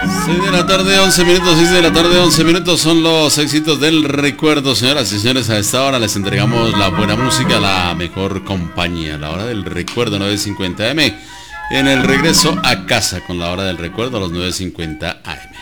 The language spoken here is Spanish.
6 de la tarde, 11 minutos, 6 de la tarde, 11 minutos son los éxitos del recuerdo. Señoras y señores, a esta hora les entregamos la buena música, la mejor compañía, la hora del recuerdo, 9:50 AM. En el regreso a casa con la hora del recuerdo a los 9:50 AM.